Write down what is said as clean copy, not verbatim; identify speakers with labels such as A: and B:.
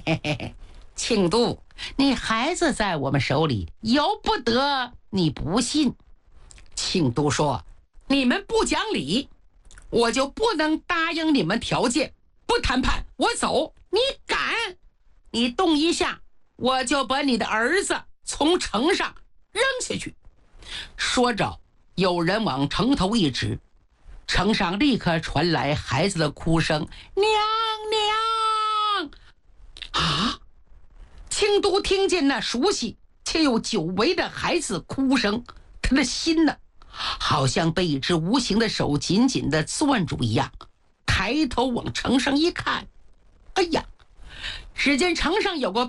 A: 庆都，你孩子在我们手里，由不得你不信。庆都说：“你们不讲理，我就不能答应你们条件，不谈判，我走。你敢？你动一下，我就把你的儿子从城上扔下去。”说着，有人往城头一指，城上立刻传来孩子的哭声：“娘娘！”啊！庆都听见那熟悉且又久违的孩子哭声，他的心呢，好像被一只无形的手紧紧地攥住一样。抬头往城上一看，哎呀，只见城上有个